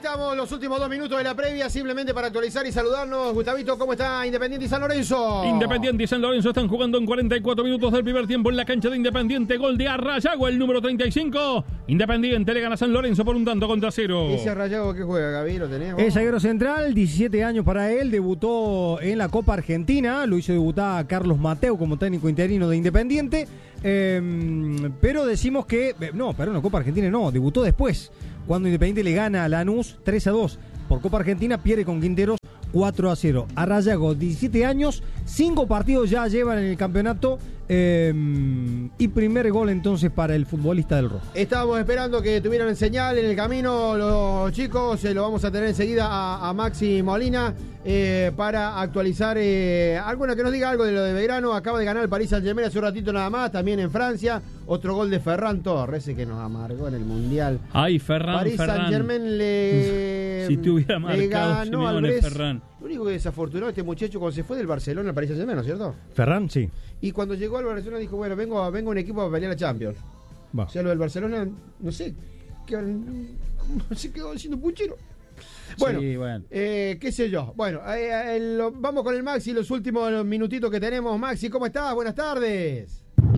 estamos, los últimos 2 minutos de la previa, simplemente para actualizar y saludarnos. Gustavito, ¿cómo está Independiente y San Lorenzo? Independiente y San Lorenzo están jugando en 44 minutos del primer tiempo en la cancha de Independiente. Gol de Arrayago, el número 35. Independiente le gana a San Lorenzo por 1-0. ¿Ese Arrayago qué juega, Gaby? ¿Lo tenés? Es zaguero central, 17 años para él. Debutó en la Copa Argentina. Lo hizo debutar a Carlos Mateo como técnico interino de Independiente. Pero decimos que... No, perdón, la Copa Argentina no. Debutó después, cuando Independiente le gana a Lanús 3-2. Por Copa Argentina pierde con Quinteros 4-0. Arrayago, 17 años, 5 partidos ya llevan en el campeonato. Y primer gol entonces para el futbolista del Rojo. Estábamos esperando que tuvieran señal en el camino los chicos. Lo vamos a tener enseguida a Maxi Molina para actualizar alguna que nos diga algo de lo de Belgrano. Acaba de ganar el Paris Saint-Germain hace un ratito nada más, también en Francia. Otro gol de Ferran Torres, que nos amargó en el Mundial. Ay, Ferran. Paris Saint-Germain si te hubiera marcado Simeone Ferran. Lo único que desafortunado este muchacho cuando se fue del Barcelona al Paris Saint-Germain, ¿no es cierto? Ferran, sí. Y cuando llegó al Barcelona dijo, bueno, vengo a un equipo a pelear la Champions. Va. O sea, lo del Barcelona, no sé, se quedó haciendo puchero. Bueno, Sí, bueno. qué sé yo. Bueno, vamos con el Maxi, los últimos minutitos que tenemos. Maxi, ¿cómo estás? Buenas tardes.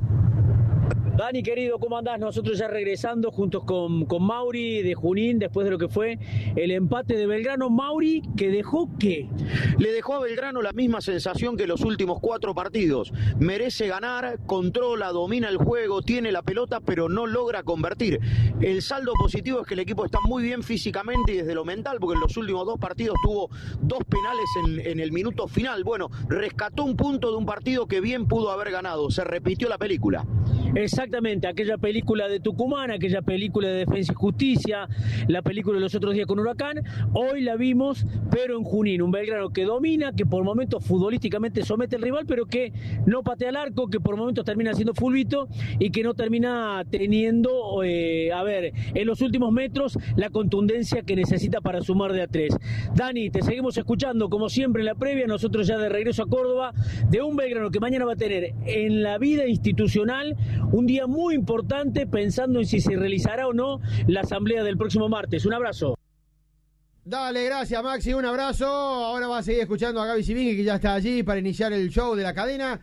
Dani, querido, ¿cómo andás? Nosotros ya regresando juntos con Mauri de Junín, después de lo que fue el empate de Belgrano. Mauri, ¿que dejó qué? Le dejó a Belgrano la misma sensación que los últimos 4 partidos. Merece ganar, controla, domina el juego, tiene la pelota, pero no logra convertir. El saldo positivo es que el equipo está muy bien físicamente y desde lo mental, porque en los últimos 2 partidos tuvo 2 penales en el minuto final. Bueno, rescató un punto de un partido que bien pudo haber ganado. Se repitió la película. Exactamente, aquella película de Tucumán, aquella película de Defensa y Justicia, la película de los otros días con Huracán, hoy la vimos, pero en Junín, un Belgrano que domina, que por momentos futbolísticamente somete al rival, pero que no patea al arco, que por momentos termina siendo fulbito y que no termina teniendo, en los últimos metros, la contundencia que necesita para sumar de a 3. Dani, te seguimos escuchando, como siempre en la previa, nosotros ya de regreso a Córdoba, de un Belgrano que mañana va a tener en la vida institucional un día muy importante pensando en si se realizará o no la asamblea del próximo martes. Un abrazo. Dale, gracias Maxi, un abrazo. Ahora va a seguir escuchando a Gaby Sibingui, que ya está allí para iniciar el show de la cadena.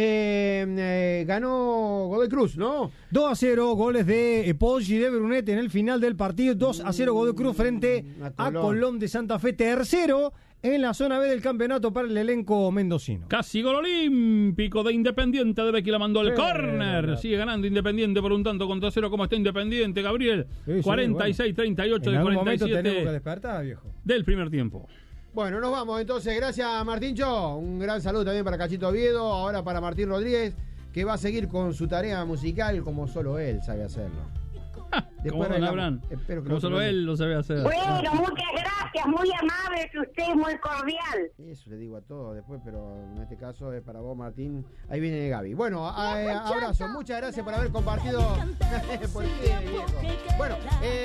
Ganó Godoy Cruz, ¿no? 2-0, goles de Poggi de Brunet en el final del partido. 2-0 Godoy Cruz frente a Colón de Santa Fe. Tercero en la zona B del campeonato para el elenco mendocino. Casi gol olímpico de Independiente. De Becky la mandó al córner. Sigue ganando Independiente por 1-0. ¿Cómo está Independiente, Gabriel? Sí, 46-38 de 47 tenemos que despertar, viejo. del primer tiempo. Bueno, nos vamos entonces. Gracias, Martíncho. Un gran saludo también para Cachito Oviedo. Ahora para Martín Rodríguez, que va a seguir con su tarea musical como solo él sabe hacerlo. Como Don Abraham. Como solo él lo sabe hacer. Bueno, muchas gracias, muy amable que usted, muy cordial. Eso le digo a todos después, pero en este caso es para vos, Martín. Ahí viene Gaby. Bueno, abrazo. Muchas gracias por haber compartido. ¿Por qué, viejo? Bueno,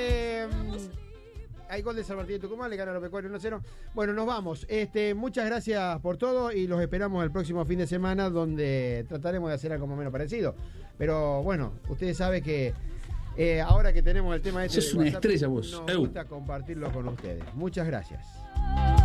hay gol de San Martín de Tucumán, le gana a los Pecuarios 1-0. Bueno, nos vamos. Muchas gracias por todo y los esperamos el próximo fin de semana, donde trataremos de hacer algo más o menos parecido. Pero bueno, ustedes saben que ahora que tenemos el tema este, sos una estrella vos. Nos gusta compartirlo con ustedes. Muchas gracias.